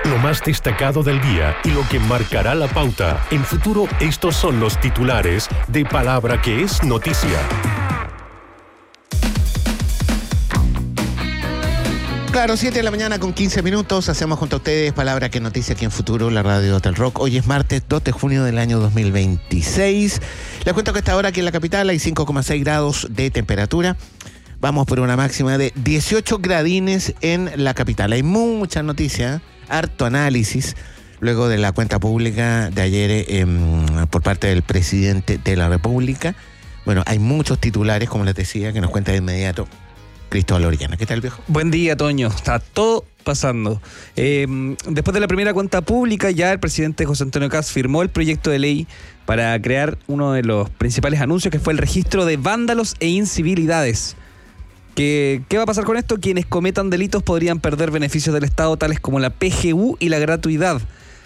Lo más destacado del día y lo que marcará la pauta. En Futuro, estos son los titulares de Palabra que es noticia. Claro, 7 de la mañana con 15 minutos. Hacemos junto a ustedes Palabra que es noticia aquí en Futuro, la radio del rock. Hoy es martes 2 de junio del año 2026. Les cuento que a esta hora aquí en la capital hay 5,6 grados de temperatura. Vamos por una máxima de 18 gradines en la capital. Hay muchas noticias, harto análisis, luego de la cuenta pública de ayer por parte del presidente de la República. Bueno, hay muchos titulares, como les decía, que nos cuenta de inmediato Cristóbal Orellana. ¿Qué tal, viejo? Buen día, Toño. Está todo pasando. Después de la primera cuenta pública, ya el presidente José Antonio Kast firmó el proyecto de ley para crear uno de los principales anuncios, que fue el registro de vándalos e incivilidades. ¿Qué va a pasar con esto? Quienes cometan delitos podrían perder beneficios del Estado, tales como la PGU y la gratuidad.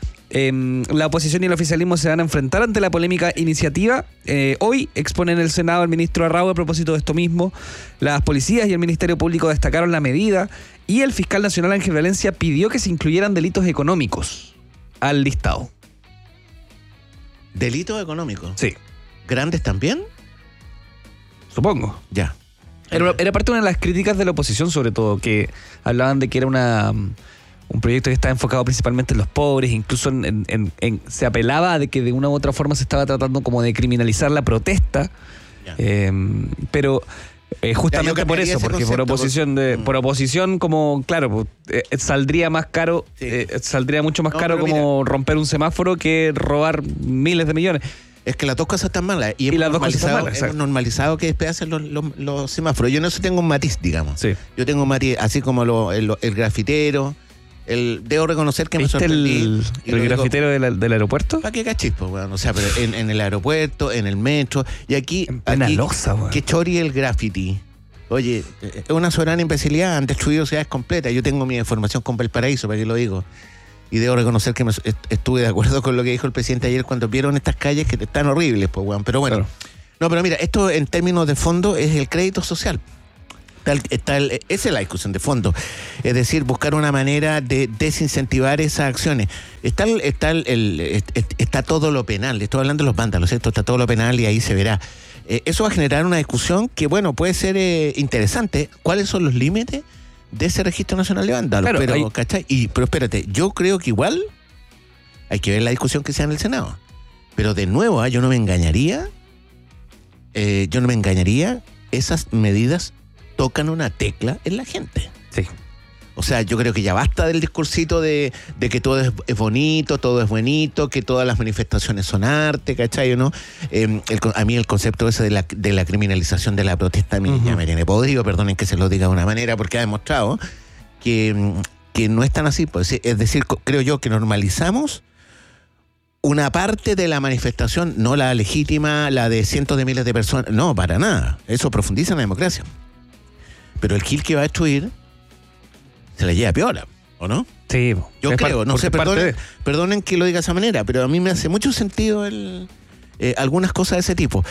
La oposición y el oficialismo se van a enfrentar ante la polémica iniciativa. Hoy expone en el Senado el ministro Arrau a propósito de esto mismo. Las policías y el Ministerio Público destacaron la medida y el fiscal nacional Ángel Valencia pidió que se incluyeran delitos económicos al listado. ¿Delitos económicos? Sí. ¿Grandes también? Supongo. Ya. Era parte de una de las críticas de la oposición, sobre todo, que hablaban de que era un proyecto que estaba enfocado principalmente en los pobres, incluso se apelaba de que de una u otra forma se estaba tratando como de criminalizar la protesta, pero justamente por eso, porque por oposición como, claro, saldría más caro, saldría mucho más caro como romper un semáforo que robar miles de millones. Es que las dos cosas están malas y hemos normalizado que despedacen los semáforos. Yo en eso tengo un matiz, digamos. Sí. Yo tengo un matiz, así como el grafitero. Debo reconocer que me sorprendí. ¿El grafitero del aeropuerto? ¿Para qué cachispo, weón? O sea, pero en el aeropuerto, en el metro. Y aquí, losa, weón. Que chori el graffiti. Oye, es una soberana imbecilidad. Han destruido ciudades completas. Yo tengo mi información con Valparaíso, para que lo digo. Y debo reconocer que estuve de acuerdo con lo que dijo el presidente ayer cuando vieron estas calles que están horribles, pues, weón. Pero bueno. Claro. No, pero mira, esto en términos de fondo es el crédito social. Esa es la discusión de fondo. Es decir, buscar una manera de desincentivar esas acciones. Está todo lo penal. Estoy hablando de los vándalos, ¿cierto? Está todo lo penal y ahí se verá. Eso va a generar una discusión que, bueno, puede ser interesante. ¿Cuáles son los límites de ese registro nacional de vándalos? Claro, pero, ¿cachai? Pero espérate, yo creo que igual hay que ver la discusión que sea en el Senado. Pero de nuevo, yo no me engañaría. Esas medidas tocan una tecla en la gente. Sí. O sea, yo creo que ya basta del discursito de que todo es bonito, todo es buenito, que todas las manifestaciones son arte, ¿cachai o no? A mí el concepto ese de la criminalización de la protesta ya me tiene podrido, perdonen que se lo diga de una manera, porque ha demostrado que no es tan así. Pues, es decir, creo yo que normalizamos una parte de la manifestación, no la legítima, la de cientos de miles de personas, no, para nada. Eso profundiza en la democracia. Pero el kill que va a destruir se la lleva piola, ¿o no? Sí. Yo creo, no sé, perdonen que lo diga de esa manera, pero a mí me hace mucho sentido algunas cosas de ese tipo.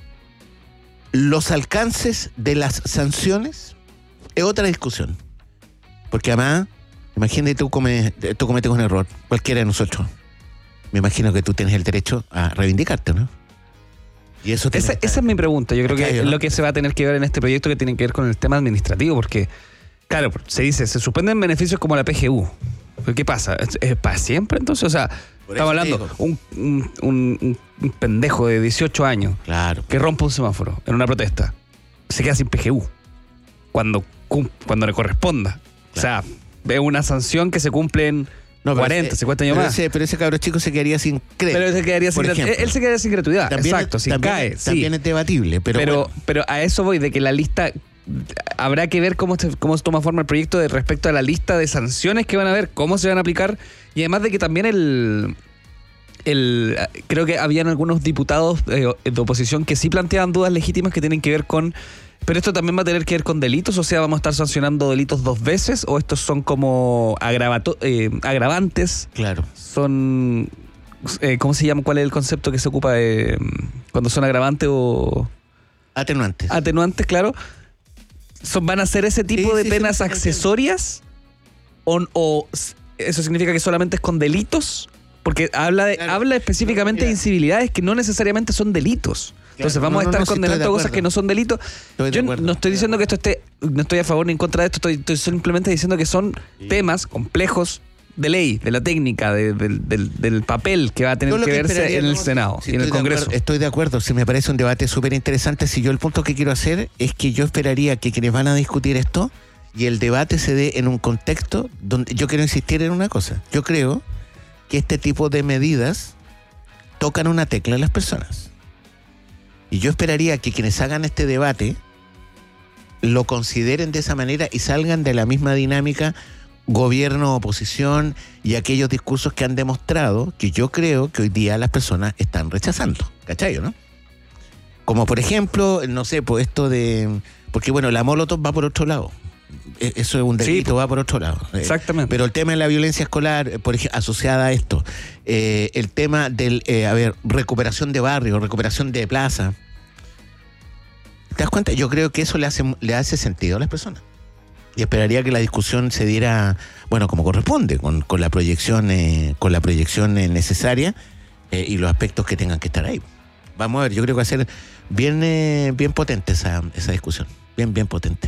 Los alcances de las sanciones es otra discusión. Porque además, imagínate tú cometes un error, cualquiera de nosotros. Me imagino que tú tienes el derecho a reivindicarte, ¿no? Y eso esa es mi pregunta. Yo creo que es lo que se va a tener que ver en este proyecto, que tiene que ver con el tema administrativo, porque, claro, se suspenden beneficios como la PGU. ¿Pero qué pasa? ¿Es para siempre entonces? O sea, estamos hablando un pendejo de 18 años, claro, que rompe un semáforo en una protesta, se queda sin PGU cuando le corresponda. Claro. O sea, ve una sanción que se cumple en 40, 50 años más. Pero ese cabro chico se quedaría sin crédito. Pero él se quedaría sin gratuidad. También exacto, también es debatible. Pero a eso voy, de que la lista, habrá que ver cómo toma forma el proyecto respecto a la lista de sanciones que van a haber, cómo se van a aplicar, y además de que también creo que habían algunos diputados de oposición que sí planteaban dudas legítimas que tienen que ver con... Pero esto también va a tener que ver con delitos, o sea, ¿vamos a estar sancionando delitos 2 veces? ¿O estos son como agravantes? Claro. Son... ¿cómo se llama? ¿Cuál es el concepto que se ocupa de cuando son agravantes o...? Atenuantes. Atenuantes, claro. ¿Van a ser ese tipo de penas accesorias? ¿O ¿eso significa que solamente es con delitos? Porque habla específicamente de incivilidades que no necesariamente son delitos. Entonces vamos a estar condenando cosas que no son delitos. Yo no estoy diciendo que no estoy a favor ni en contra de esto, estoy simplemente diciendo que son temas complejos de ley, de la técnica, del papel que va a tener que verse en el Senado y en el Congreso. Estoy de acuerdo, si me parece un debate súper interesante. Si yo el punto que quiero hacer es que yo esperaría que quienes van a discutir esto y el debate se dé en un contexto donde yo quiero insistir en una cosa. Yo creo que este tipo de medidas tocan una tecla a las personas. Y yo esperaría que quienes hagan este debate lo consideren de esa manera y salgan de la misma dinámica gobierno, oposición y aquellos discursos que han demostrado que yo creo que hoy día las personas están rechazando. ¿Cachai, no? Como por ejemplo, no sé, pues esto de... Porque bueno, la Molotov va por otro lado. Eso es un delito, va por otro lado. Exactamente. Pero el tema de la violencia escolar, por ejemplo, asociada a esto, el tema del, recuperación de barrio, recuperación de plaza. ¿Te das cuenta? Yo creo que eso le hace sentido a las personas. Y esperaría que la discusión se diera, bueno, como corresponde, con la proyección necesaria y los aspectos que tengan que estar ahí. Vamos a ver, yo creo que va a ser bien potente esa discusión. Bien potente.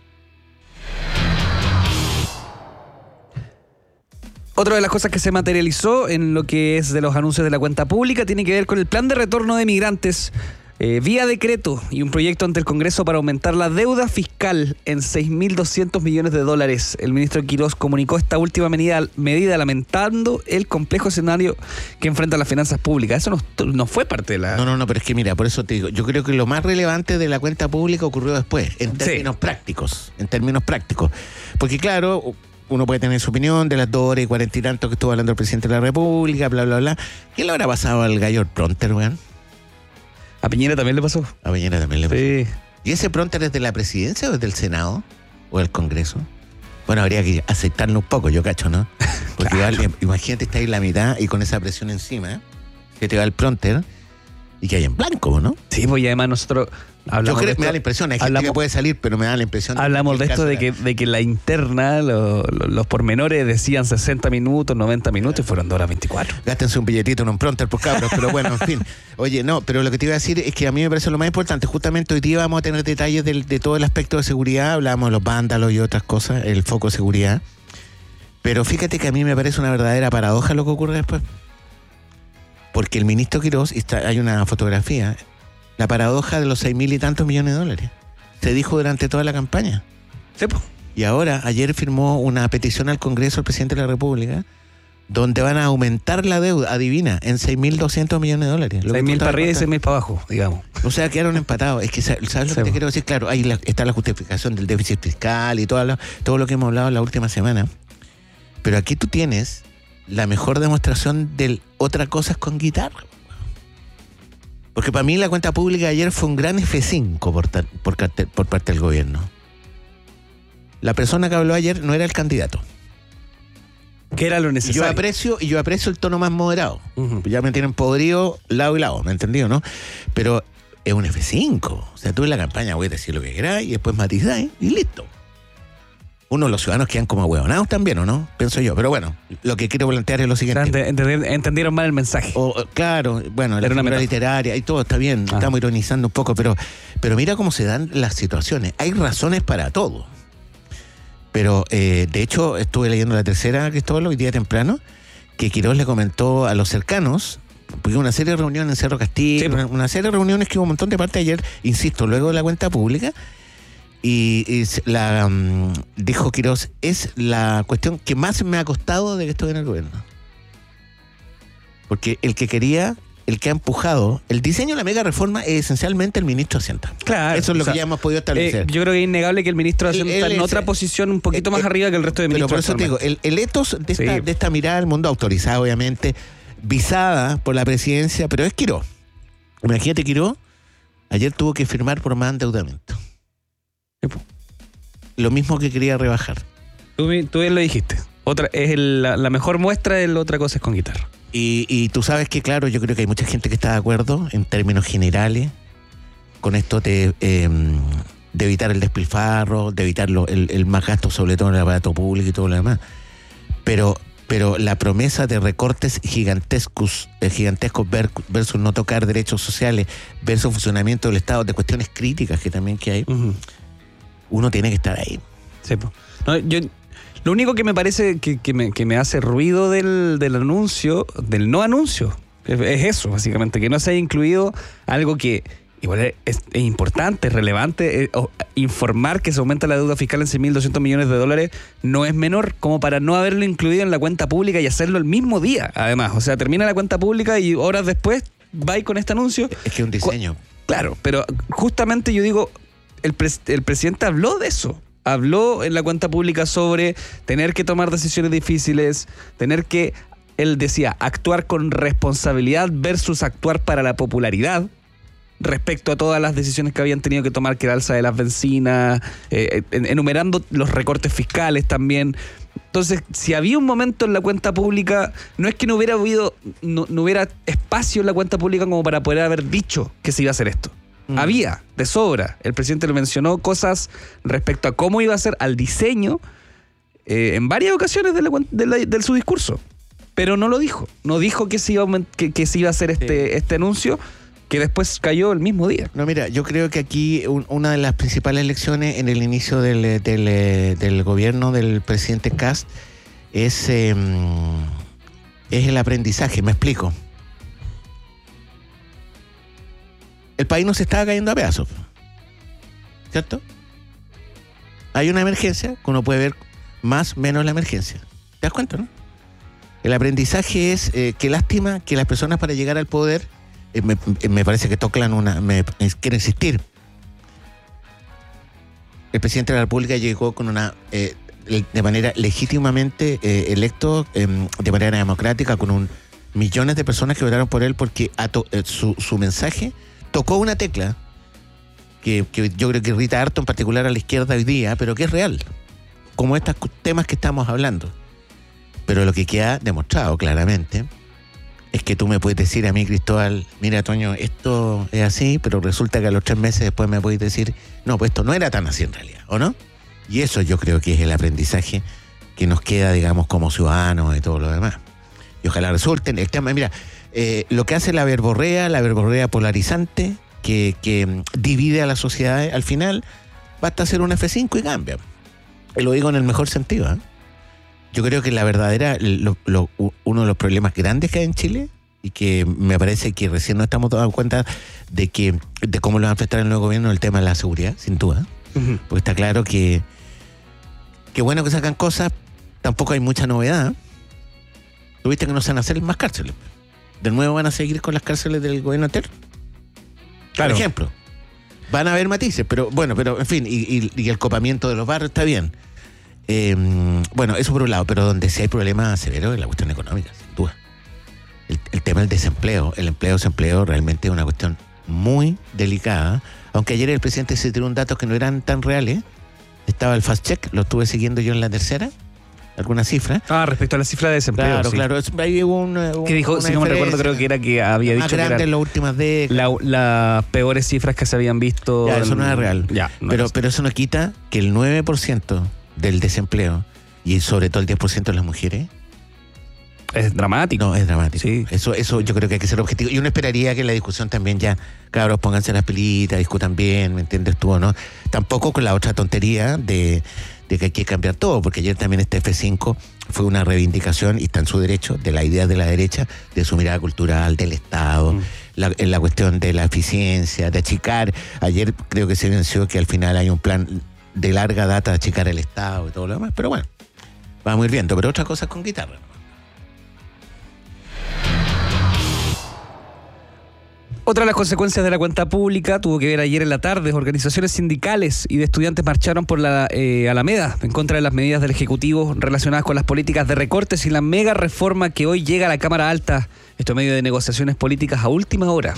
Otra de las cosas que se materializó en lo que es de los anuncios de la cuenta pública tiene que ver con el plan de retorno de migrantes vía decreto y un proyecto ante el Congreso para aumentar la deuda fiscal en $6.200 millones. El ministro Quirós comunicó esta última medida lamentando el complejo escenario que enfrentan las finanzas públicas. Eso no fue parte de la... No, pero es que mira, por eso te digo, yo creo que lo más relevante de la cuenta pública ocurrió después, en términos prácticos. Porque claro... Uno puede tener su opinión de las 2 horas y 40 y tanto que estuvo hablando el presidente de la República, bla, bla, bla. ¿Qué le habrá pasado al gallo Pronter, weón? ¿A Piñera también le pasó? A Piñera también le pasó. Sí. ¿Y ese Pronter es de la presidencia o es del Senado? ¿O del Congreso? Bueno, habría que aceptarlo un poco, yo cacho, ¿no? Porque claro. Imagínate estar ahí en la mitad y con esa presión encima, que te va el Pronter y que hay en blanco, ¿no? Sí, pues y además nosotros... Yo creo que me da la impresión, hay gente que puede salir, pero me da la impresión... Hablamos de esto de que la interna, los pormenores decían 60 minutos, 90 minutos y fueron 2 horas 24. Gástense un billetito en un Pronter por cabros, pero bueno, en fin. Oye, no, pero lo que te iba a decir es que a mí me parece lo más importante. Justamente hoy día vamos a tener detalles de todo el aspecto de seguridad. Hablábamos de los vándalos y otras cosas, el foco de seguridad. Pero fíjate que a mí me parece una verdadera paradoja lo que ocurre después. Porque el ministro Quirós, hay una fotografía... La paradoja de los 6.000 y tantos millones de dólares. Se dijo durante toda la campaña. Sí, pues. Y ahora, ayer firmó una petición al Congreso el presidente de la República, donde van a aumentar la deuda, adivina, en 6.200 millones de dólares. 6.000 para arriba y 6.000 para abajo, digamos. O sea, quedaron empatados. Es que, ¿sabes lo que te quiero decir? Claro, ahí está la justificación del déficit fiscal y todo lo que hemos hablado en la última semana. Pero aquí tú tienes la mejor demostración de otra cosa es con guitarra. Porque para mí la cuenta pública de ayer fue un gran F5 por parte del gobierno. La persona que habló ayer no era el candidato. Que era lo necesario. Y yo aprecio el tono más moderado. Uh-huh. Ya me tienen podrido lado y lado, ¿me entendido, no? Pero es un F5. O sea, tú en la campaña voy a decir lo que quieras y después matizáis y listo. Uno de los ciudadanos quedan como huevonados también, ¿o no? Pienso yo. Pero bueno, lo que quiero plantear es lo siguiente. Entendieron mal el mensaje. Claro, bueno, la figura literaria y todo está bien. Estamos ironizando un poco, pero mira cómo se dan las situaciones. Hay razones para todo. Pero, de hecho, estuve leyendo la tercera, Cristóbal, hoy día temprano, que Quirós le comentó a los cercanos, porque una serie de reuniones en Cerro Castillo, sí, una serie de reuniones que hubo un montón de parte ayer, insisto, luego de la cuenta pública, y dijo Quirós, es la cuestión que más me ha costado de que estoy en el gobierno. Porque el que ha empujado el diseño de la mega reforma es esencialmente el ministro de Hacienda. Claro. Eso es lo que ya hemos podido establecer. Yo creo que es innegable que el ministro de Hacienda está en otra posición un poquito más arriba que el resto de ministros. Pero por eso te digo, el etos de esta mirada al mundo, autorizada obviamente, visada por la presidencia, pero es Quirós. Imagínate, Quirós ayer tuvo que firmar por más endeudamiento. Lo mismo que quería rebajar. Tú bien lo dijiste. La mejor muestra de la otra cosa es con guitarra. Y tú sabes que, claro, yo creo que hay mucha gente que está de acuerdo en términos generales con esto de evitar el despilfarro, de evitar el más gasto, sobre todo en el aparato público y todo lo demás. Pero pero la promesa de recortes gigantescos versus no tocar derechos sociales, versus funcionamiento del Estado, de cuestiones críticas que también que hay, uno tiene que estar ahí. Sí, po. No, lo único que me parece que me hace ruido del anuncio, del no anuncio, es eso, básicamente, que no se haya incluido algo que igual es importante, es relevante. Informar que se aumenta la deuda fiscal en 6.200 millones de dólares no es menor, como para no haberlo incluido en la cuenta pública y hacerlo el mismo día, además. O sea, termina la cuenta pública y horas después va con este anuncio. Es que es un diseño. Claro, pero justamente yo digo, el presidente habló de eso. Habló en la cuenta pública sobre tener que tomar decisiones difíciles, tener que, él decía, actuar con responsabilidad versus actuar para la popularidad, respecto a todas las decisiones que habían tenido que tomar, que era alza de las bencinas, enumerando los recortes fiscales también. Entonces, si había un momento en la cuenta pública, no es que no hubiera espacio en la cuenta pública como para poder haber dicho que se iba a hacer esto. Había, de sobra. El presidente le mencionó cosas respecto a cómo iba a ser, al diseño, en varias ocasiones de su discurso. Pero no lo dijo. No dijo que se iba a hacer este anuncio, que después cayó el mismo día. No, mira, yo creo que aquí una de las principales lecciones en el inicio del gobierno del presidente Kast es el aprendizaje. Me explico. El país no se estaba cayendo a pedazos, ¿cierto? Hay una emergencia que uno puede ver más o menos la emergencia. ¿Te das cuenta, no? El aprendizaje es qué lástima que las personas para llegar al poder me parece que tocan quieren insistir. El presidente de la República llegó con de manera legítimamente electo, de manera democrática, con millones de personas que votaron por él, porque su mensaje tocó una tecla que yo creo que irrita harto, en particular a la izquierda hoy día, pero que es real, como estos temas que estamos hablando. Pero lo que queda demostrado claramente es que tú me puedes decir a mí, Cristóbal, mira, Toño, esto es así, pero resulta que a los 3 meses después me puedes decir, no, pues esto no era tan así en realidad, ¿o no? Y eso yo creo que es el aprendizaje que nos queda, digamos, como ciudadanos y todo lo demás. Y ojalá resulten. El tema, mira, lo que hace la verborrea polarizante, que divide a la sociedad, al final, basta hacer un F5 y cambia. Y lo digo en el mejor sentido, ¿eh? Yo creo que la verdadera, uno de los problemas grandes que hay en Chile, y que me parece que recién nos estamos dando cuenta de cómo lo va a enfrentar el nuevo gobierno, el tema de la seguridad, sin duda. Uh-huh. Porque está claro que bueno que sacan cosas, tampoco hay mucha novedad. ¿Tuviste que no se van a hacer más cárceles? ¿De nuevo van a seguir con las cárceles del gobierno anterior? Claro. Por ejemplo. Van a haber matices, pero en fin, y el copamiento de los barrios está bien. Bueno, eso por un lado, pero donde sí hay problemas severos es la cuestión económica, sin duda. El tema del desempleo, el empleo-desempleo realmente es una cuestión muy delicada, aunque ayer el presidente se tiró un dato que no eran tan reales. Estaba el fast check, lo estuve siguiendo yo en La Tercera, alguna cifra. Respecto a la cifra de desempleo. Claro, ahí hubo que dijo, si no me recuerdo, creo que era que había dicho que eran en las últimas décadas. Las peores cifras que se habían visto. Ya, eso no es real. Pero eso no quita que el 9% del desempleo, y sobre todo el 10% de las mujeres, es dramático. No, es dramático. Sí. Eso yo creo que hay que ser objetivo. Y uno esperaría que en la discusión también ya, cabros, pónganse las pilitas, discutan bien, ¿me entiendes tú o no? Tampoco con la otra tontería de que hay que cambiar todo, porque ayer también este F5 fue una reivindicación, y está en su derecho, de la idea de la derecha, de su mirada cultural, del Estado, en la cuestión de la eficiencia, de achicar. Ayer creo que se venció que al final hay un plan de larga data de achicar el Estado y todo lo demás, pero bueno, vamos a ir viendo, pero otras cosas con guitarra. Otra de las consecuencias de la cuenta pública tuvo que ver ayer en la tarde. Organizaciones sindicales y de estudiantes marcharon por la Alameda en contra de las medidas del Ejecutivo relacionadas con las políticas de recortes y la mega reforma que hoy llega a la Cámara Alta. Esto en medio de negociaciones políticas a última hora.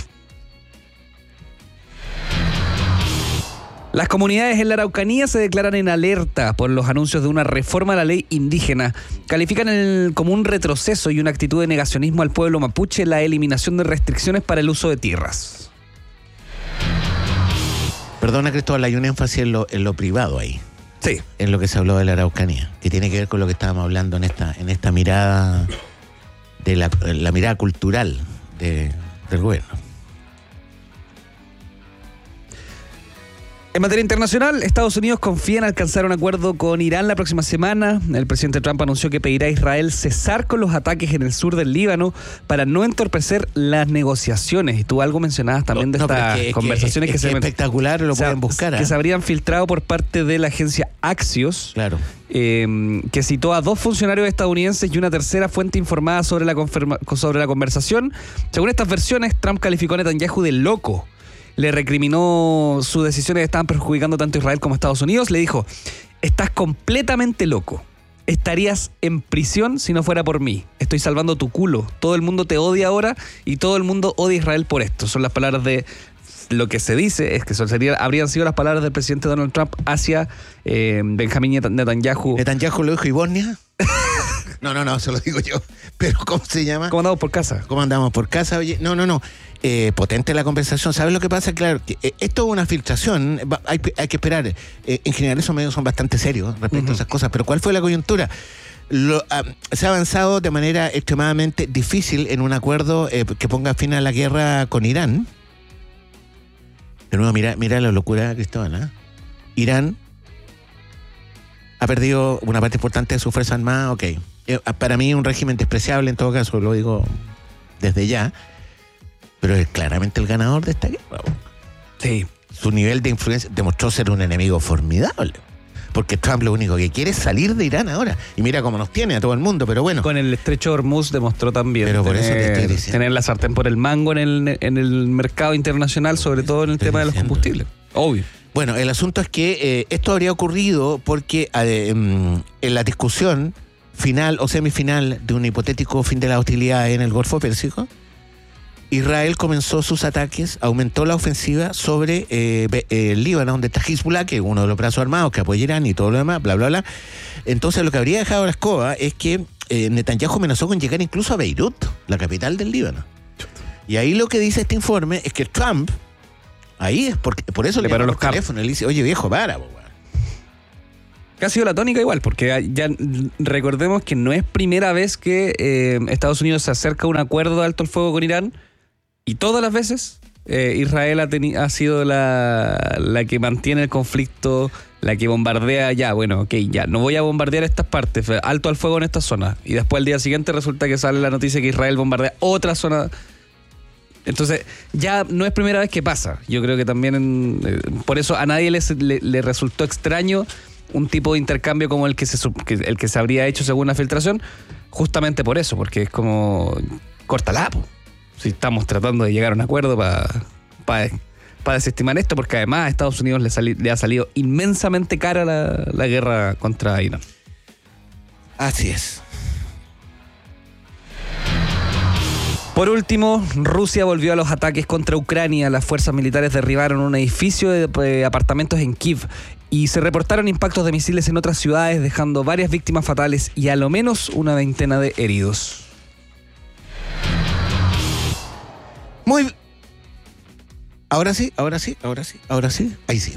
Las comunidades en la Araucanía se declaran en alerta por los anuncios de una reforma a la ley indígena. Califican como un retroceso y una actitud de negacionismo al pueblo mapuche la eliminación de restricciones para el uso de tierras. Perdona, Cristóbal, hay un énfasis en lo privado ahí. Sí. en lo que se habló de la Araucanía, que tiene que ver con lo que estábamos hablando en esta mirada, de la mirada cultural del gobierno. En materia internacional, Estados Unidos confía en alcanzar un acuerdo con Irán la próxima semana. El presidente Trump anunció que pedirá a Israel cesar con los ataques en el sur del Líbano para no entorpecer las negociaciones. Y tú algo mencionabas también de estas conversaciones que es espectacular, lo pueden buscar. Que se habrían filtrado por parte de la agencia Axios. Claro. Que citó a 2 funcionarios estadounidenses y una tercera fuente informada sobre la conversación. Según estas versiones, Trump calificó a Netanyahu de loco. Le recriminó sus decisiones que estaban perjudicando tanto a Israel como a Estados Unidos. Le dijo: estás completamente loco. Estarías en prisión si no fuera por mí. Estoy salvando tu culo. Todo el mundo te odia ahora y todo el mundo odia a Israel por esto. Son las palabras de... Lo que se dice es que habrían sido las palabras del presidente Donald Trump hacia Benjamín Netanyahu. ¿Netanyahu lo dijo y Bosnia? No, se lo digo yo. Pero ¿cómo se llama? ¿Cómo andamos por casa? ¿Cómo andamos por casa? Oye, no. Potente la conversación. ¿Sabes lo que pasa? Claro, que esto es una filtración. Hay que esperar. En general esos medios son bastante serios respecto a esas cosas. Pero ¿cuál fue la coyuntura? Se ha avanzado de manera extremadamente difícil en un acuerdo que ponga fin a la guerra con Irán. De nuevo, mira la locura, Cristóbal, ¿eh? Irán ha perdido una parte importante de su fuerza armada, ok. Para mí un régimen despreciable, en todo caso, lo digo desde ya, pero es claramente el ganador de esta guerra. Sí. Su nivel de influencia demostró ser un enemigo formidable, porque Trump lo único que quiere es salir de Irán ahora. Y mira cómo nos tiene a todo el mundo, pero bueno. Con el estrecho de Hormuz demostró también pero por eso te estoy diciendo, tener la sartén por el mango en el mercado internacional, sobre todo en el tema de los combustibles. Obvio. Bueno, el asunto es que esto habría ocurrido porque en la discusión final o semifinal de un hipotético fin de la hostilidad en el Golfo Pérsico, Israel comenzó sus ataques, aumentó la ofensiva sobre el Líbano, donde está Hezbollah, que es uno de los brazos armados que apoya Irán y todo lo demás, bla, bla, bla. Entonces lo que habría dejado la escoba es que Netanyahu amenazó con llegar incluso a Beirut, la capital del Líbano. Y ahí lo que dice este informe es que Trump, ahí es por eso le paró los teléfonos, le dice: oye viejo, para, weón. Que ha sido la tónica igual, porque ya recordemos que no es primera vez que Estados Unidos se acerca a un acuerdo de alto el fuego con Irán, y todas las veces Israel ha sido la que mantiene el conflicto, la que bombardea. Ya, bueno, ok, ya, no voy a bombardear estas partes, alto al fuego en esta zona, y después al día siguiente resulta que sale la noticia que Israel bombardea otra zona. Entonces, ya no es primera vez que pasa. Yo creo que también, por eso a nadie le resultó extraño un tipo de intercambio como el que se habría hecho según la filtración, justamente por eso, porque es como, córtala, po. Si estamos tratando de llegar a un acuerdo para desestimar esto, porque además a Estados Unidos le ha salido inmensamente cara la guerra contra Irán. Así es. Por último, Rusia volvió a los ataques contra Ucrania. Las fuerzas militares derribaron un edificio de apartamentos en Kiev y se reportaron impactos de misiles en otras ciudades, dejando varias víctimas fatales y a lo menos una veintena de heridos. Ahora sí. Ahí sí.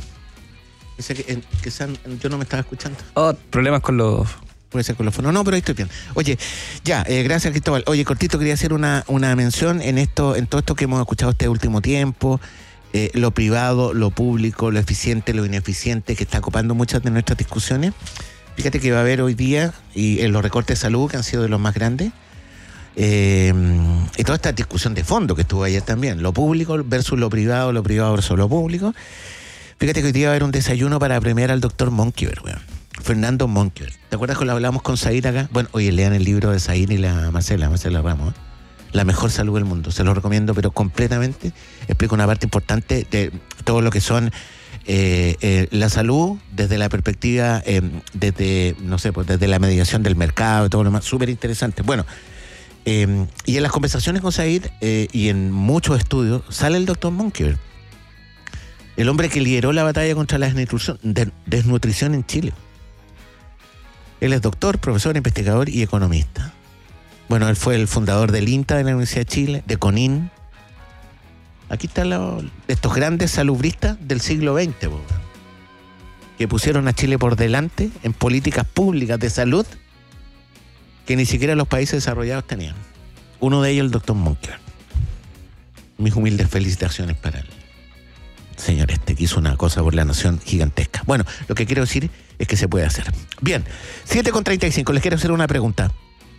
Yo no me estaba escuchando. Problemas con los... Puede ser con los fonos. No, pero ahí estoy bien. Oye, ya, gracias, Cristóbal. Oye, cortito, quería hacer una mención en todo esto que hemos escuchado este último tiempo, lo privado, lo público, lo eficiente, lo ineficiente, que está ocupando muchas de nuestras discusiones. Fíjate que va a haber hoy día, y en los recortes de salud, que han sido de los más grandes, y toda esta discusión de fondo que estuvo ayer también, lo público versus lo privado versus lo público. Fíjate que hoy día va a haber un desayuno para premiar al doctor Monkever, weón. Fernando Monkever. ¿Te acuerdas cuando hablamos con Zair acá? Bueno, oye, lean el libro de Zair y la Marcela Ramos, ¿eh? La mejor salud del mundo. Se lo recomiendo, pero completamente. Explica una parte importante de todo lo que son la salud desde la perspectiva, desde la mediación del mercado y todo lo demás. Súper interesante. Bueno, y en las conversaciones con Zair y en muchos estudios sale el doctor Monkever, el hombre que lideró la batalla contra la desnutrición en Chile. Él es doctor, profesor, investigador y economista. Bueno, él fue el fundador del INTA de la Universidad de Chile, de CONIN. Aquí están estos grandes salubristas del siglo XX. que pusieron a Chile por delante en políticas públicas de salud que ni siquiera los países desarrollados tenían. Uno de ellos el doctor Monkeberg. Mis humildes felicitaciones para él. Señor que hizo una cosa por la nación gigantesca. Bueno, lo que quiero decir es que se puede hacer. Bien, 7:35, les quiero hacer una pregunta.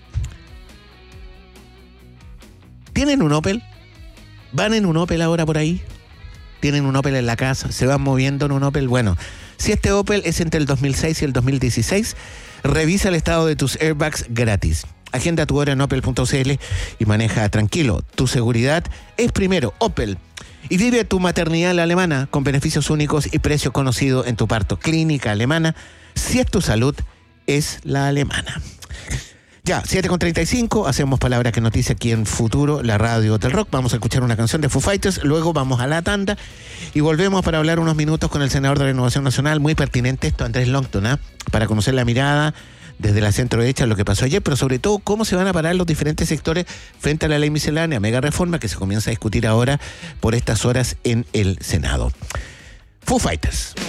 ¿Tienen un Opel? ¿Van en un Opel ahora por ahí? ¿Tienen un Opel en la casa? ¿Se van moviendo en un Opel? Bueno, si este Opel es entre el 2006 y el 2016, revisa el estado de tus airbags gratis. Agenda tu hora en opel.cl y maneja tranquilo. Tu seguridad es primero, Opel. Y vive tu maternidad alemana con beneficios únicos y precio conocido en tu parto. Clínica Alemana, si es tu salud, es la alemana. Ya, 7:35, hacemos Palabra que Noticia aquí en Futuro, la radio del rock. Vamos a escuchar una canción de Foo Fighters, luego vamos a la tanda y volvemos para hablar unos minutos con el senador de la Renovación Nacional. Muy pertinente esto, Andrés Longton, para conocer la mirada desde la centro derecha lo que pasó ayer, pero sobre todo cómo se van a parar los diferentes sectores frente a la ley miscelánea, mega reforma que se comienza a discutir ahora por estas horas en el Senado. Foo Fighters.